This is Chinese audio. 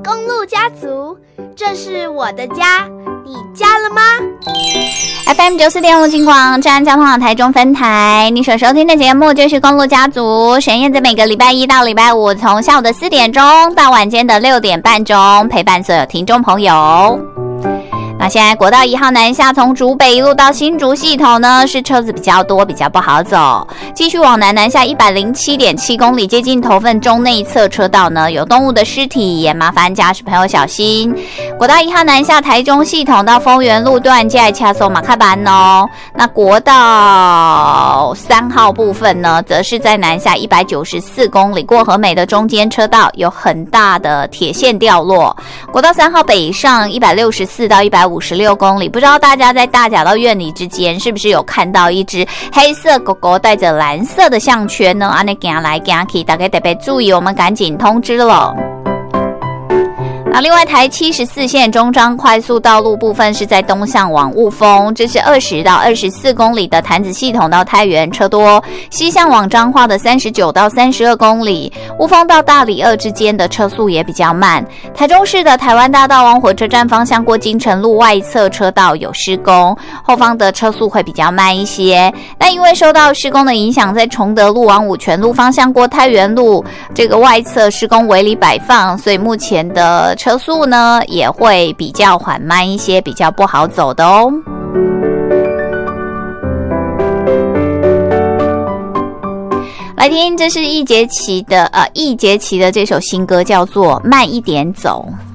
公路家族，这是我的家，你家了吗？ FM 94.5金广治安交通网台中分台，你所收听的节目就是公路家族，沈燕在每个礼拜一到礼拜五从下午的4点钟到晚间的6点半钟，陪伴所有听众朋友。那现在国道1号南下，从竹北一路到新竹系统呢，是车子比较多，比较不好走。继续往南下 107.7 公里，接近头份中内侧车道呢，有动物的尸体，也麻烦驾驶朋友小心。国道1号南下台中系统到丰原路段，接下来车马卡班哦。那国道3号部分呢，则是在南下194公里，过和美的中间车道有很大的铁线掉落。国道3号北上164到156公里，不知道大家在大甲到苑里之间是不是有看到一只黑色狗狗带着蓝色的项圈呢？这样走来走去，大家特别注意，我们赶紧通知了。那另外台74线中彰快速道路部分是在东向往雾峰，这是20到24公里的潭子系统到太原车多，西向往彰化的39到32公里，雾峰到大里2之间的车速也比较慢。台中市的台湾大道往火车站方向过金城路外侧车道有施工，后方的车速会比较慢一些。但因为受到施工的影响，在崇德路往五权路方向过太原路这个外侧施工围篱摆放，所以目前的车速呢也会比较缓慢一些，比较不好走的哦。来听，这是易杰奇的这首新歌，叫做《慢一点走》。